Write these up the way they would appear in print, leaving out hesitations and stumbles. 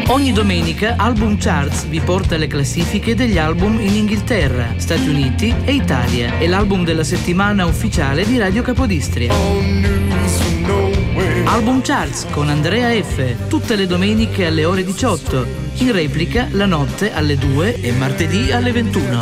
Ogni domenica Album Charts vi porta le classifiche degli album in Inghilterra, Stati Uniti e Italia. È l'album della settimana ufficiale di Radio Capodistria. Album Charts con Andrea F. tutte le domeniche alle ore 18, in replica la notte alle 2 e martedì alle 21.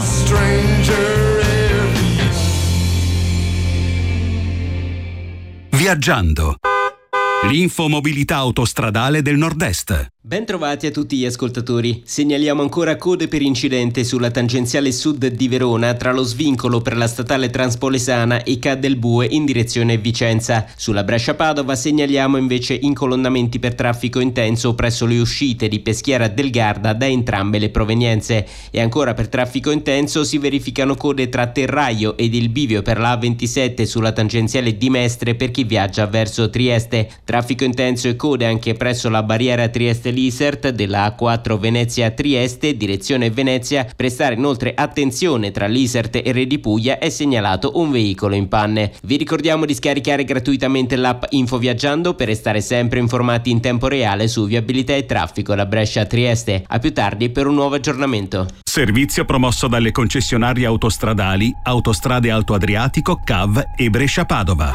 Viaggiando. L'infomobilità autostradale del Nord-Est. Bentrovati a tutti gli ascoltatori. Segnaliamo ancora code per incidente sulla tangenziale sud di Verona tra lo svincolo per la statale Transpolesana e Ca' del Bue in direzione Vicenza. Sulla Brescia-Padova segnaliamo invece incolonnamenti per traffico intenso presso le uscite di Peschiera del Garda da entrambe le provenienze. E ancora per traffico intenso si verificano code tra Terraio ed il bivio per la A27 sulla tangenziale di Mestre per chi viaggia verso Trieste. Traffico intenso e code anche presso la barriera Trieste-Lisert della A4 Venezia-Trieste, direzione Venezia. Prestare inoltre attenzione, tra Lisert e Re di Puglia è segnalato un veicolo in panne. Vi ricordiamo di scaricare gratuitamente l'app Info Viaggiando per restare sempre informati in tempo reale su viabilità e traffico da Brescia a Trieste. A più tardi per un nuovo aggiornamento. Servizio promosso dalle concessionarie autostradali Autostrade Alto Adriatico, CAV e Brescia-Padova.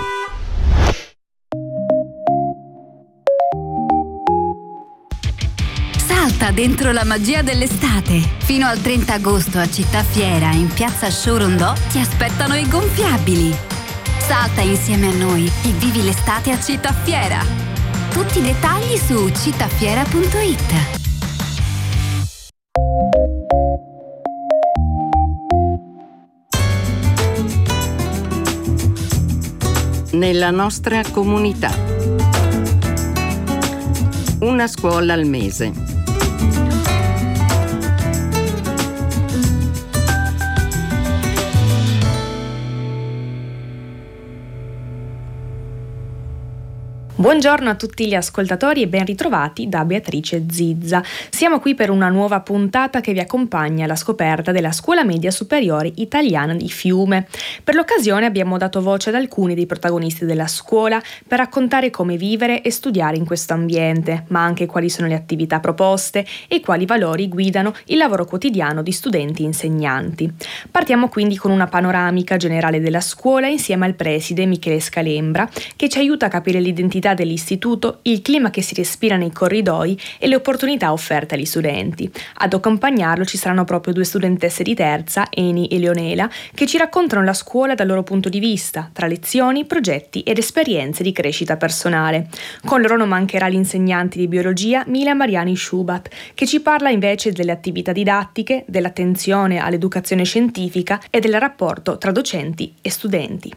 Salta dentro la magia dell'estate. Fino al 30 agosto a Città Fiera, in piazza Shorondò, ti aspettano i gonfiabili. Salta insieme a noi e vivi l'estate a Città Fiera. Tutti i dettagli su cittafiera.it. Nella nostra comunità. Una scuola al mese. Buongiorno a tutti gli ascoltatori e ben ritrovati da Beatrice Zizza. Siamo qui per una nuova puntata che vi accompagna alla scoperta della Scuola Media Superiore Italiana di Fiume. Per l'occasione abbiamo dato voce ad alcuni dei protagonisti della scuola per raccontare come vivere e studiare in questo ambiente, ma anche quali sono le attività proposte e quali valori guidano il lavoro quotidiano di studenti e insegnanti. Partiamo quindi con una panoramica generale della scuola insieme al preside Michele Scalembra, che ci aiuta a capire l'identità dell'istituto, il clima che si respira nei corridoi e le opportunità offerte agli studenti. Ad accompagnarlo ci saranno proprio due studentesse di terza, Eni e Leonela, che ci raccontano la scuola dal loro punto di vista, tra lezioni, progetti ed esperienze di crescita personale. Con loro non mancherà l'insegnante di biologia Mila Mariani Schubat, che ci parla invece delle attività didattiche, dell'attenzione all'educazione scientifica e del rapporto tra docenti e studenti.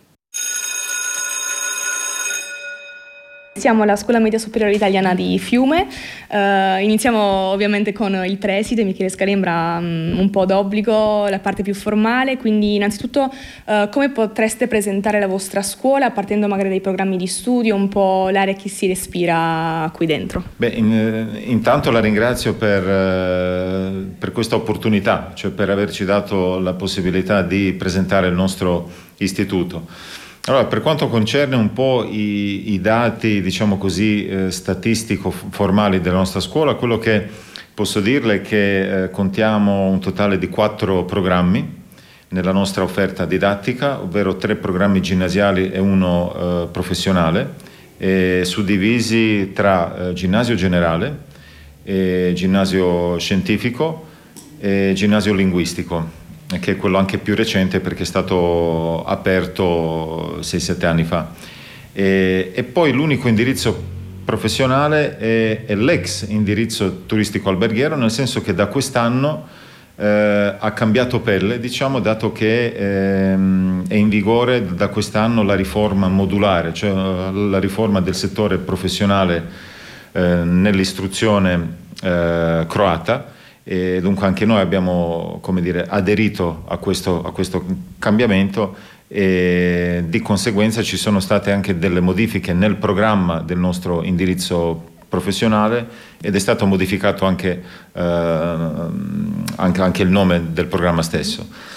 Siamo alla Scuola Media Superiore Italiana di Fiume. Iniziamo ovviamente con il preside Michele Scalembra, un po' d'obbligo, la parte più formale, quindi innanzitutto come potreste presentare la vostra scuola partendo magari dai programmi di studio, un po' l'aria che si respira qui dentro? Intanto la ringrazio per questa opportunità, cioè per averci dato la possibilità di presentare il nostro istituto. Allora, per quanto concerne un po' i dati, diciamo così, statistico-formali della nostra scuola, quello che posso dirle è che contiamo un totale di 4 programmi nella nostra offerta didattica, ovvero 3 programmi ginnasiali e 1 professionale, suddivisi tra ginnasio generale, ginnasio scientifico e ginnasio linguistico, che è quello anche più recente perché è stato aperto 6-7 anni fa. E poi l'unico indirizzo professionale è l'ex indirizzo turistico alberghiero, nel senso che da quest'anno ha cambiato pelle, diciamo, dato che è in vigore da quest'anno la riforma modulare, cioè la riforma del settore professionale nell'istruzione croata. E dunque anche noi abbiamo, come dire, aderito a questo cambiamento e di conseguenza ci sono state anche delle modifiche nel programma del nostro indirizzo professionale ed è stato modificato anche il nome del programma stesso.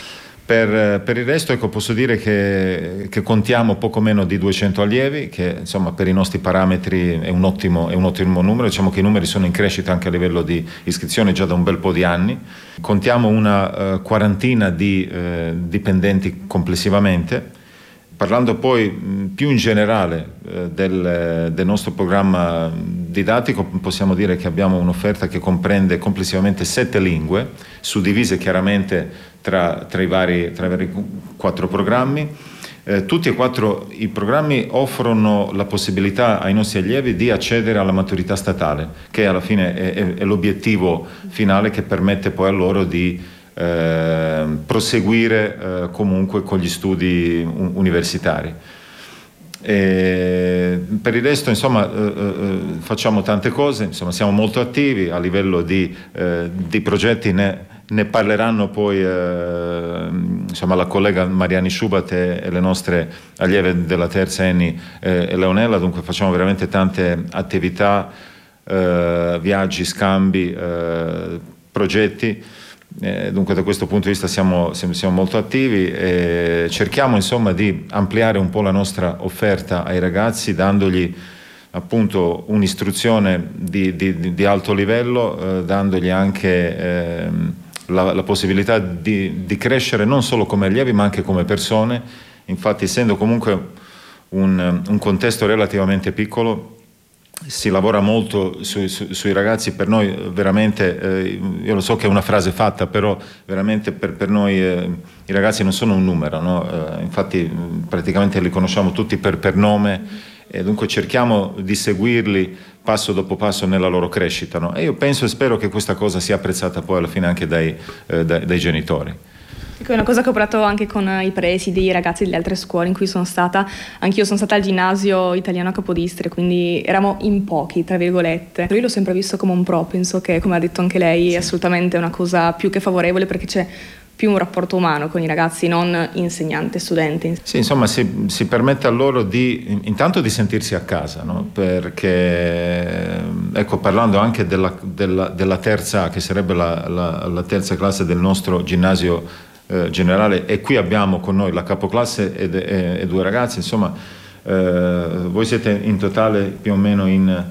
Per il resto, ecco, posso dire che contiamo poco meno di 200 allievi, che insomma per i nostri parametri è un ottimo numero. Diciamo che i numeri sono in crescita anche a livello di iscrizione già da un bel po' di anni. Contiamo una quarantina di dipendenti complessivamente. Parlando poi più in generale del nostro programma didattico, possiamo dire che abbiamo un'offerta che comprende complessivamente 7 lingue, suddivise chiaramente tra i vari 4 programmi. Tutti e 4 i programmi offrono la possibilità ai nostri allievi di accedere alla maturità statale, che alla fine è l'obiettivo finale che permette poi a loro di proseguire comunque con gli studi universitari. Per il resto, insomma, facciamo tante cose, insomma, siamo molto attivi a livello di progetti, ne parleranno poi insomma, la collega Mariani Schubat e le nostre allieve della terza Eni e Leonella. Dunque facciamo veramente tante attività, viaggi, scambi, progetti. Dunque da questo punto di vista siamo molto attivi e cerchiamo insomma di ampliare un po' la nostra offerta ai ragazzi, dandogli appunto un'istruzione di alto livello, dandogli anche la possibilità di crescere non solo come allievi ma anche come persone. Infatti, essendo comunque un contesto relativamente piccolo, si lavora molto sui ragazzi. Per noi veramente, io lo so che è una frase fatta, però veramente per noi i ragazzi non sono un numero, no? Infatti praticamente li conosciamo tutti per nome, e dunque cerchiamo di seguirli passo dopo passo nella loro crescita, no? E io penso e spero che questa cosa sia apprezzata poi alla fine anche dai genitori. È una cosa che ho parlato anche con i presidi, i ragazzi delle altre scuole in cui sono stata. Anch'io sono stata al ginnasio italiano a Capodistria, quindi eravamo in pochi, tra virgolette. Io l'ho sempre visto come un pro, penso che, come ha detto anche lei, è assolutamente una cosa più che favorevole, perché c'è più un rapporto umano con i ragazzi, non insegnante-studente. Sì, insomma, si permette a loro intanto di sentirsi a casa, no? Perché, ecco, parlando anche della terza, che sarebbe la terza classe del nostro ginnasio generale, e qui abbiamo con noi la capoclasse e 2 ragazzi, insomma, voi siete in totale più o meno in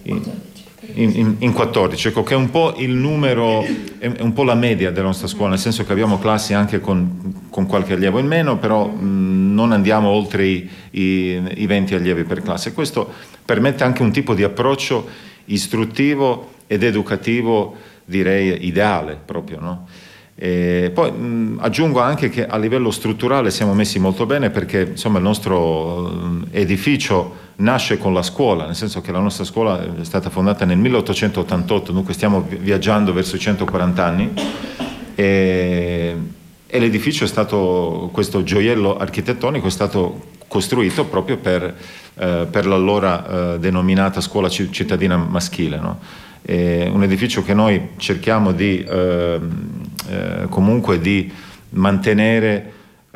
14, ecco, che è un po' il numero, è un po' la media della nostra scuola, nel senso che abbiamo classi anche con qualche allievo in meno, però non andiamo oltre i 20 allievi per classe. Questo permette anche un tipo di approccio istruttivo ed educativo, direi ideale proprio, no? E poi aggiungo anche che a livello strutturale siamo messi molto bene, perché insomma il nostro edificio nasce con la scuola, nel senso che la nostra scuola è stata fondata nel 1888, dunque stiamo viaggiando verso i 140 anni e l'edificio è stato, questo gioiello architettonico è stato costruito proprio per l'allora denominata scuola cittadina maschile, no? È un edificio che noi cerchiamo di comunque di mantenere,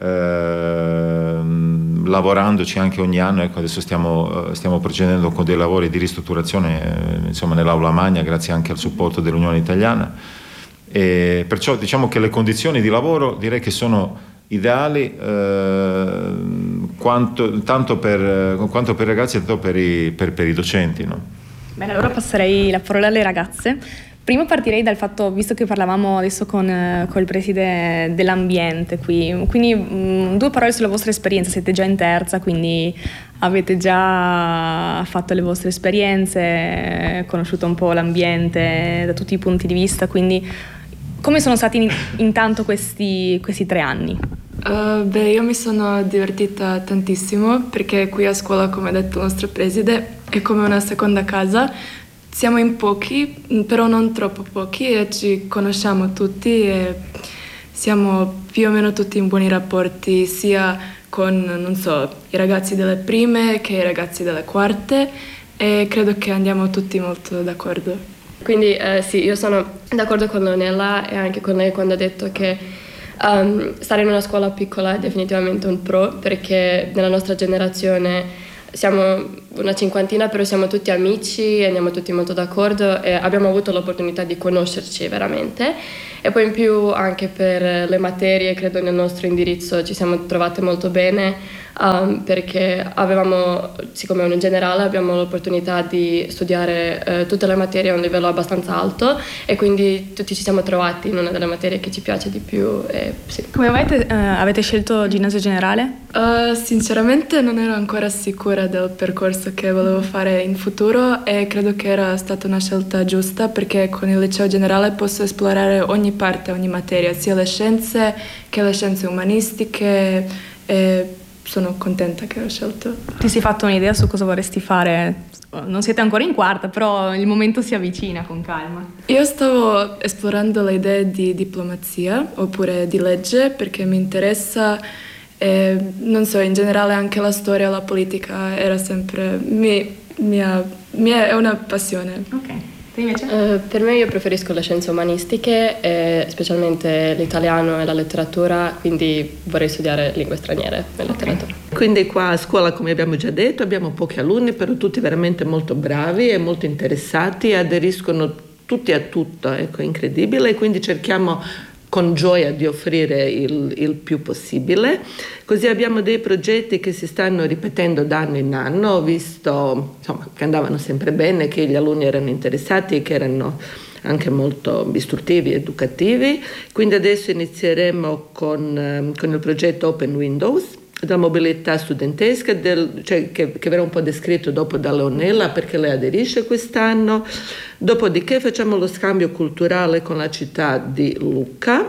lavorandoci anche ogni anno. Ecco, adesso stiamo procedendo con dei lavori di ristrutturazione insomma nell'aula magna, grazie anche al supporto dell'Unione Italiana, e perciò diciamo che le condizioni di lavoro direi che sono ideali, tanto per i ragazzi quanto per i docenti, no? Bene, allora passerei la parola alle ragazze. Prima partirei dal fatto, visto che parlavamo adesso con il preside dell'ambiente qui, quindi 2 parole sulla vostra esperienza. Siete già in terza, quindi avete già fatto le vostre esperienze, conosciuto un po' l'ambiente da tutti i punti di vista, quindi come sono stati intanto questi 3 anni? Io mi sono divertita tantissimo, perché qui a scuola, come ha detto il nostro preside, è come una seconda casa. Siamo in pochi, però non troppo pochi, e ci conosciamo tutti e siamo più o meno tutti in buoni rapporti, sia con, non so, i ragazzi delle prime che i ragazzi delle quarte, e credo che andiamo tutti molto d'accordo. Quindi sì, io sono d'accordo con Leonella e anche con lei quando ha detto che stare in una scuola piccola è definitivamente un pro, perché nella nostra generazione siamo una cinquantina, però siamo tutti amici, andiamo tutti molto d'accordo e abbiamo avuto l'opportunità di conoscerci veramente. E poi in più anche per le materie, credo nel nostro indirizzo ci siamo trovate molto bene, perché siccome in generale abbiamo l'opportunità di studiare tutte le materie a un livello abbastanza alto e quindi tutti ci siamo trovati in una delle materie che ci piace di più. Sì. Come avete scelto ginnasio generale? Sinceramente non ero ancora sicura del percorso che volevo fare in futuro e credo che era stata una scelta giusta, perché con il liceo generale posso esplorare ogni parte, ogni materia, sia le scienze che le scienze umanistiche, e sono contenta che ho scelto. Ti sei fatto un'idea su cosa vorresti fare? Non siete ancora in quarta, però il momento si avvicina con calma. Io stavo esplorando le idee di diplomazia oppure di legge, perché mi interessa, non so, in generale anche la storia, la politica era sempre è una passione. Ok. Te invece? Per me, io preferisco le scienze umanistiche, specialmente l'italiano e la letteratura, quindi vorrei studiare lingue straniere e letteratura. Quindi qua a scuola, come abbiamo già detto, abbiamo pochi alunni, però tutti veramente molto bravi e molto interessati, aderiscono tutti a tutto, ecco, incredibile, e quindi cerchiamo con gioia di offrire il più possibile. Così abbiamo dei progetti che si stanno ripetendo da anno in anno. Ho visto, insomma, che andavano sempre bene, che gli alunni erano interessati e che erano anche molto istruttivi, educativi. Quindi adesso inizieremo con il progetto Open Windows, della mobilità studentesca, che verrà un po' descritto dopo da Leonella perché lei aderisce quest'anno. Dopodiché facciamo lo scambio culturale con la città di Lucca.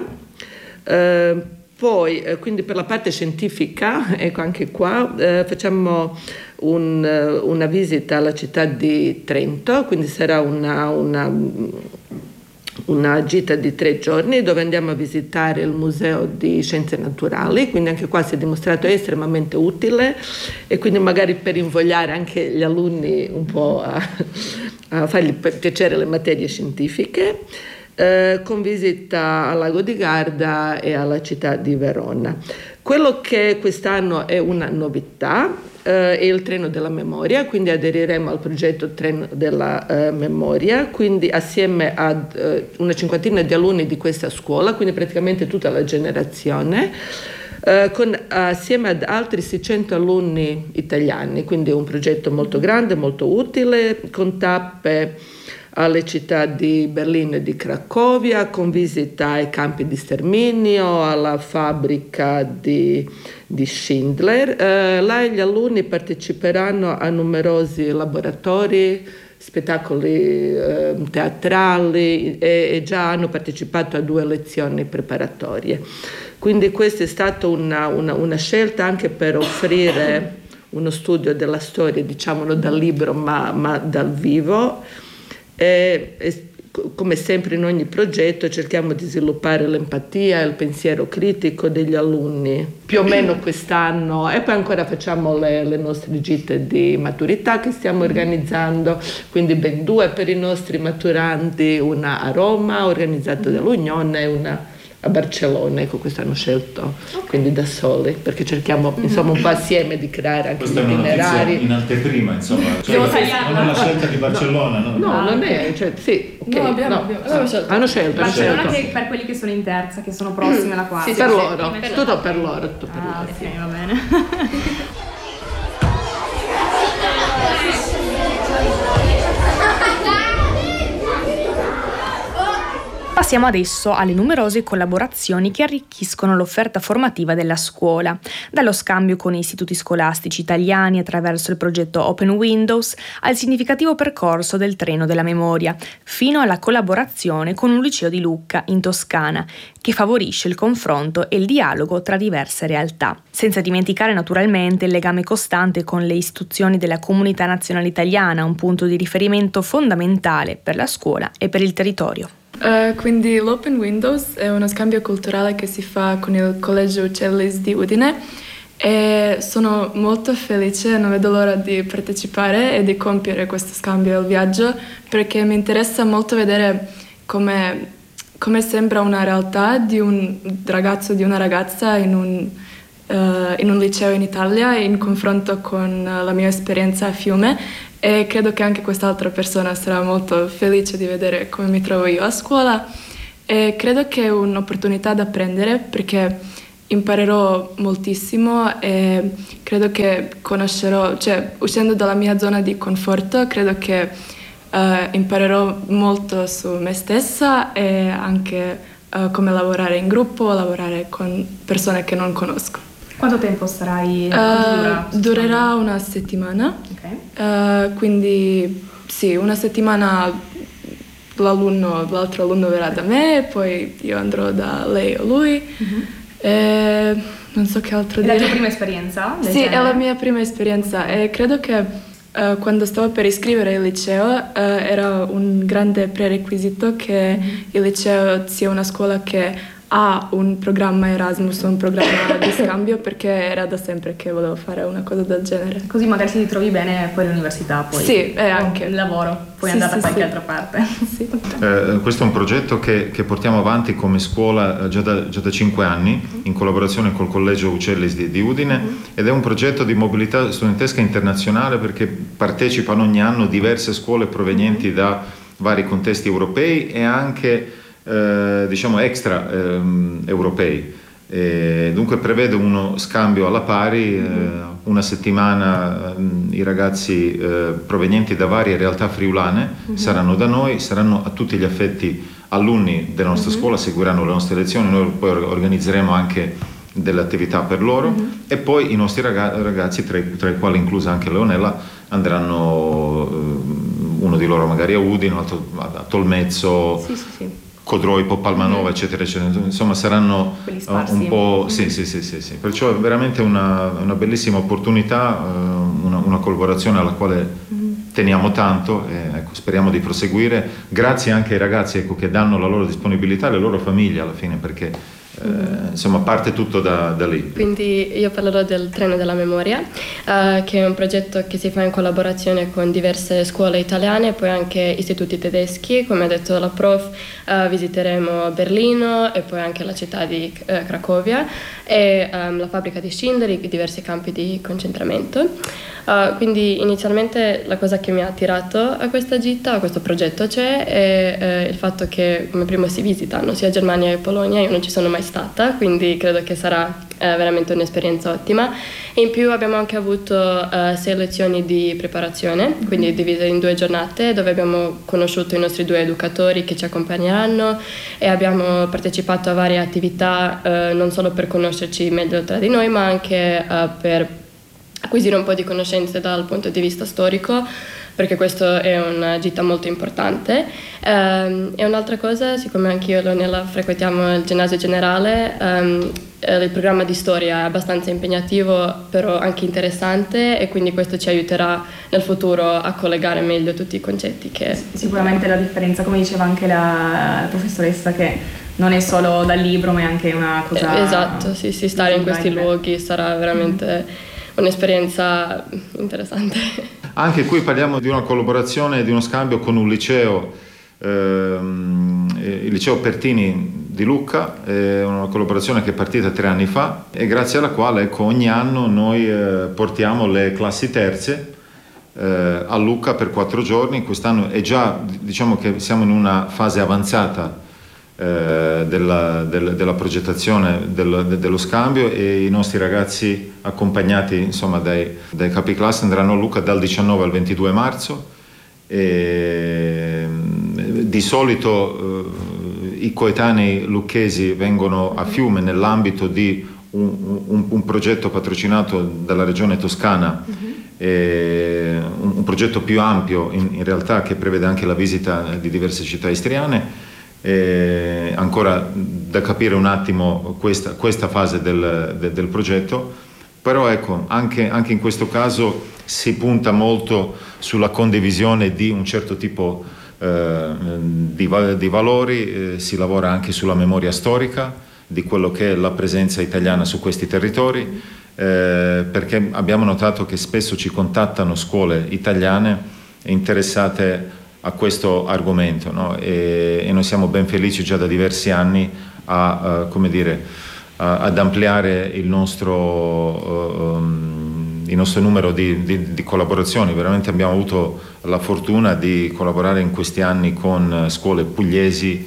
Poi, quindi per la parte scientifica, ecco anche qua, facciamo una visita alla città di Trento, quindi sarà una gita di 3 giorni dove andiamo a visitare il Museo di Scienze Naturali, quindi anche qua si è dimostrato estremamente utile e quindi magari per invogliare anche gli alunni un po' a fargli piacere le materie scientifiche, con visita al lago di Garda e alla città di Verona. Quello che quest'anno è una novità è il treno della memoria, quindi aderiremo al progetto treno della memoria, quindi assieme ad una cinquantina di alunni di questa scuola, quindi praticamente tutta la generazione, assieme ad altri 600 alunni italiani, quindi è un progetto molto grande, molto utile, con tappe alle città di Berlino e di Cracovia, con visita ai campi di sterminio, alla fabbrica di Schindler. Là gli alunni parteciperanno a numerosi laboratori, spettacoli teatrali e già hanno partecipato a 2 lezioni preparatorie. Quindi questa è stata una scelta anche per offrire uno studio della storia, diciamolo dal libro, ma dal vivo. E come sempre in ogni progetto cerchiamo di sviluppare l'empatia e il pensiero critico degli alunni, più o meno quest'anno, e poi ancora facciamo le nostre gite di maturità che stiamo organizzando, quindi ben 2 per i nostri maturanti, una a Roma organizzata dall'Unione e una a Barcellona. Ecco, questo hanno scelto quindi da soli, perché cerchiamo insomma un po' assieme di creare anche gli itinerari. In anteprima, insomma, cioè, non è la scelta di Barcellona, no? No, non è, cioè sì, okay, no, abbiamo scelto. Hanno scelto. Barcellona che per quelli che sono in terza, che sono prossimi alla quarta. Sì, per loro, tutto per loro. Sì, va bene. Passiamo adesso alle numerose collaborazioni che arricchiscono l'offerta formativa della scuola, dallo scambio con istituti scolastici italiani attraverso il progetto Open Windows al significativo percorso del treno della memoria, fino alla collaborazione con un liceo di Lucca, in Toscana, che favorisce il confronto e il dialogo tra diverse realtà. Senza dimenticare naturalmente il legame costante con le istituzioni della comunità nazionale italiana, un punto di riferimento fondamentale per la scuola e per il territorio. Quindi l'Open Windows è uno scambio culturale che si fa con il Collegio Uccellis di Udine e sono molto felice, non vedo l'ora di partecipare e di compiere questo scambio al viaggio, perché mi interessa molto vedere come sembra una realtà di un ragazzo, di una ragazza in in un liceo in Italia in confronto con la mia esperienza a Fiume, e credo che anche quest'altra persona sarà molto felice di vedere come mi trovo io a scuola, e credo che è un'opportunità da prendere perché imparerò moltissimo e credo che conoscerò, cioè uscendo dalla mia zona di conforto, credo che imparerò molto su me stessa e anche come lavorare in gruppo, lavorare con persone che non conosco. Quanto tempo sarai? Durerà una settimana, quindi sì, una settimana l'altro alunno verrà da me, poi io andrò da lei o lui. E non so che altro dire. È la tua prima esperienza? Sì, è la mia prima esperienza e credo che quando stavo per iscrivere il liceo era un grande prerequisito che il liceo sia una scuola che ha un programma Erasmus, un programma di scambio, perché era da sempre che volevo fare una cosa del genere. Così magari se ti trovi bene poi all'università, poi sì, e anche il lavoro, puoi andare da qualche altra parte. Sì. Questo è un progetto che portiamo avanti come scuola già da 5 anni, in collaborazione col Collegio Uccellis di Udine, ed è un progetto di mobilità studentesca internazionale perché partecipano ogni anno diverse scuole provenienti da vari contesti europei e anche diciamo extra europei. Dunque prevede uno scambio alla pari, una settimana i ragazzi provenienti da varie realtà friulane saranno da noi, saranno a tutti gli effetti alunni della nostra scuola, seguiranno le nostre lezioni, noi poi organizzeremo anche delle attività per loro e poi i nostri ragazzi, tra i quali inclusa anche Leonella, andranno uno di loro magari a Udine, altro a Tolmezzo, Codroipo, Palmanova, eccetera, eccetera. Insomma, saranno un po'. Sì. Perciò è veramente una bellissima opportunità, una collaborazione alla quale teniamo tanto e speriamo di proseguire. Grazie anche ai ragazzi che danno la loro disponibilità e le loro famiglie alla fine, perché insomma parte tutto da lì. Quindi io parlerò del Treno della Memoria, che è un progetto che si fa in collaborazione con diverse scuole italiane e poi anche istituti tedeschi. Come ha detto la prof, visiteremo Berlino e poi anche la città di Cracovia e la fabbrica di Schindler e diversi campi di concentramento. Quindi inizialmente la cosa che mi ha attirato a questa gita, a questo progetto è il fatto che come primo si visitano sia Germania che Polonia. Io non ci sono mai stata, quindi credo che sarà veramente un'esperienza ottima. E in più abbiamo anche avuto 6 lezioni di preparazione, quindi divise in 2 giornate, dove abbiamo conosciuto i nostri 2 educatori che ci accompagneranno e abbiamo partecipato a varie attività, non solo per conoscerci meglio tra di noi, ma anche per acquisire un po' di conoscenze dal punto di vista storico, perché questo è una gita molto importante. E un'altra cosa, siccome anch'io e Leonella frequentiamo il ginnasio generale, il programma di storia è abbastanza impegnativo, però anche interessante, e quindi questo ci aiuterà nel futuro a collegare meglio tutti i concetti che... Sicuramente la differenza, come diceva anche la professoressa, che non è solo dal libro, ma è anche una cosa... Esatto, sì, stare in questi luoghi sarà veramente un'esperienza interessante. Anche qui parliamo di una collaborazione, di uno scambio con un liceo, il liceo Pertini di Lucca, è una collaborazione che è partita 3 anni fa e grazie alla quale ogni anno noi portiamo le classi terze a Lucca per 4 giorni. Quest'anno è già, diciamo che siamo in una fase avanzata della progettazione dello scambio, e i nostri ragazzi accompagnati insomma dai capi classe andranno a Lucca dal 19 al 22 marzo. Di solito i coetanei lucchesi vengono a Fiume nell'ambito di un progetto patrocinato dalla regione Toscana, un progetto più ampio in realtà, che prevede anche la visita di diverse città istriane. Ancora da capire un attimo questa fase del progetto, però ecco, anche in questo caso si punta molto sulla condivisione di un certo tipo di valori, si lavora anche sulla memoria storica di quello che è la presenza italiana su questi territori, perché abbiamo notato che spesso ci contattano scuole italiane interessate a questo argomento, no? E noi siamo ben felici già da diversi anni a come dire, ad ampliare il nostro numero di collaborazioni. Veramente abbiamo avuto la fortuna di collaborare in questi anni con scuole pugliesi,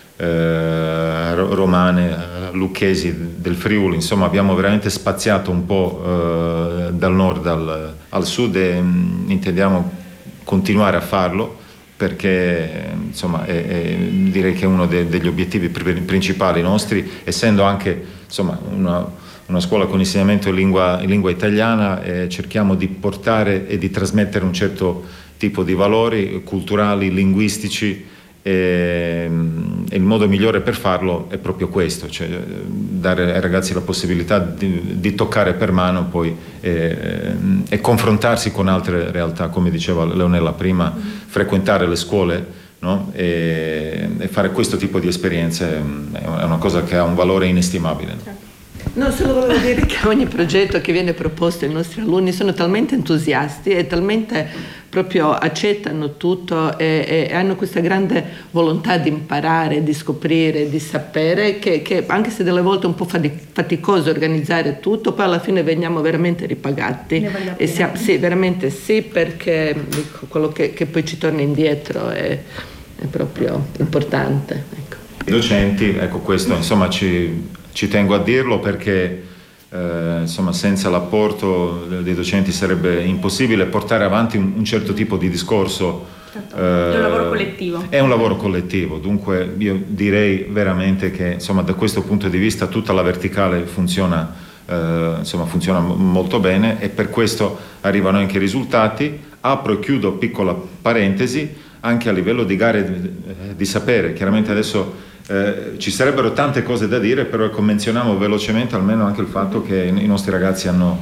romane, lucchesi del Friuli. Insomma, abbiamo veramente spaziato un po' dal nord al sud e intendiamo continuare a farlo, perché insomma direi che è uno degli obiettivi principali nostri, essendo anche insomma una scuola con insegnamento in lingua italiana. Cerchiamo di portare e di trasmettere un certo tipo di valori culturali, linguistici, e il modo migliore per farlo è proprio questo, cioè dare ai ragazzi la possibilità di toccare per mano poi e confrontarsi con altre realtà, come diceva Leonella prima, frequentare le scuole, no? E fare questo tipo di esperienze è una cosa che ha un valore inestimabile. No, solo volevo dire che ogni progetto che viene proposto ai nostri alunni sono talmente entusiasti e talmente proprio accettano tutto e hanno questa grande volontà di imparare, di scoprire, di sapere, che anche se delle volte è un po' faticoso organizzare tutto, poi alla fine veniamo veramente ripagati. E sì, veramente sì, perché dico, quello che poi ci torna indietro è proprio importante. Ecco. I docenti, ecco, questo insomma ci tengo a dirlo, perché insomma senza l'apporto dei docenti sarebbe impossibile portare avanti un certo tipo di discorso. Certo. È un lavoro collettivo. È un lavoro collettivo, dunque io direi veramente che insomma da questo punto di vista tutta la verticale funziona molto bene, e per questo arrivano anche i risultati. Apro e chiudo piccola parentesi, anche a livello di gare di sapere. Chiaramente adesso ci sarebbero tante cose da dire, però menzioniamo velocemente almeno anche il fatto che i nostri ragazzi hanno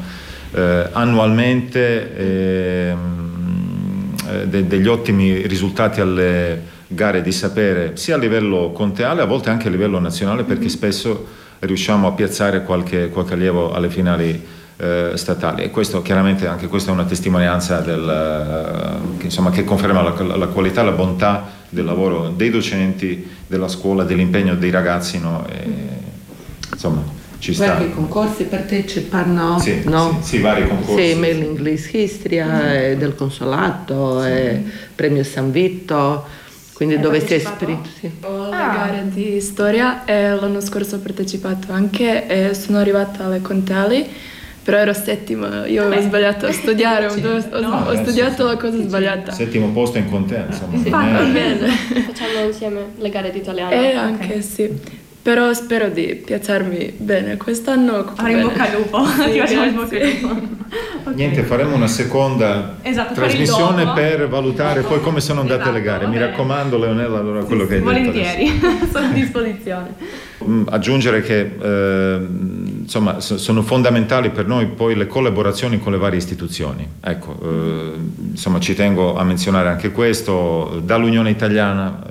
annualmente degli ottimi risultati alle gare di sapere, sia a livello conteale, a volte anche a livello nazionale, perché spesso riusciamo a piazzare qualche allievo alle finali statali, e questo chiaramente anche questa è una testimonianza che conferma la qualità e la bontà del lavoro dei docenti, della scuola, dell'impegno dei ragazzi, no? Insomma, ci sta. Vari concorsi partecipano? Sì, no? sì, vari concorsi. Sì, Mailing List History, del consolato, premio San Vito, quindi dove si esprime. Sì. Ho le gare di storia e l'anno scorso ho partecipato anche e sono arrivata alle contali. Però ero settima, io avevo sbagliato a studiare, ho studiato la cosa sbagliata. Settimo posto in contea, insomma. Sì, va bene. Facciamo insieme le gare di italiano. Anche sì. Però spero di piazzarmi bene quest'anno. In bocca al lupo. Ti facciamo in bocca al lupo. Okay. Niente, faremo una seconda trasmissione per valutare poi come sono andate le gare. Mi raccomando, Leonella, allora quello che hai detto. Volentieri, sono a disposizione. Aggiungere che insomma sono fondamentali per noi poi le collaborazioni con le varie istituzioni. Ecco, insomma ci tengo a menzionare anche questo, dall'Unione Italiana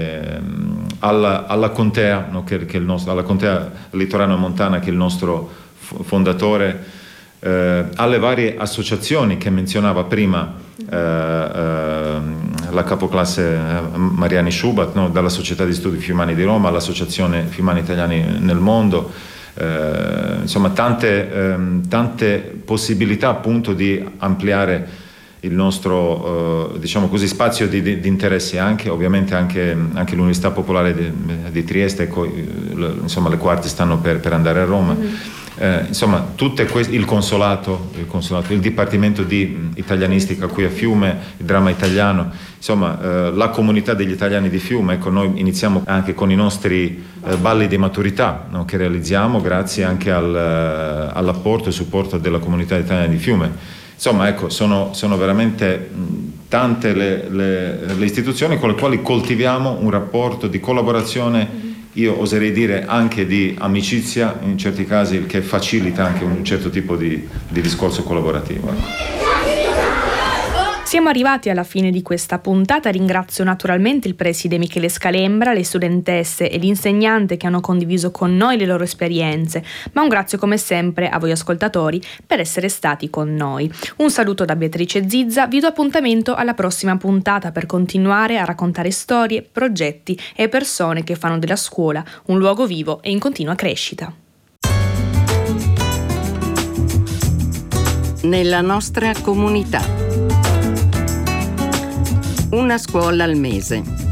alla Contea, no, che alla Contea Litorano Montana, che è il nostro fondatore, alle varie associazioni che menzionava prima la capoclasse Mariani Schubat, no, dalla Società di Studi Fiumani di Roma all'Associazione Fiumani Italiani nel Mondo, insomma tante possibilità appunto di ampliare il nostro diciamo così spazio di interessi, ovviamente anche l'Università Popolare di Trieste, insomma le quarti stanno per andare a Roma. Insomma, il consolato, il Dipartimento di Italianistica qui a Fiume, il dramma italiano, insomma la comunità degli italiani di Fiume. Ecco, noi iniziamo anche con i nostri balli di maturità, no, che realizziamo grazie anche all'apporto e supporto della comunità italiana di Fiume. Insomma, ecco, sono veramente tante le istituzioni con le quali coltiviamo un rapporto di collaborazione, io oserei dire anche di amicizia in certi casi, che facilita anche un certo tipo di discorso collaborativo. Ecco. Siamo arrivati alla fine di questa puntata. Ringrazio naturalmente il preside Michele Scalembra, le studentesse e l'insegnante che hanno condiviso con noi le loro esperienze, ma un grazie come sempre a voi ascoltatori per essere stati con noi. Un saluto da Beatrice Zizza, vi do appuntamento alla prossima puntata per continuare a raccontare storie, progetti e persone che fanno della scuola un luogo vivo e in continua crescita. Nella nostra comunità. Una scuola al mese.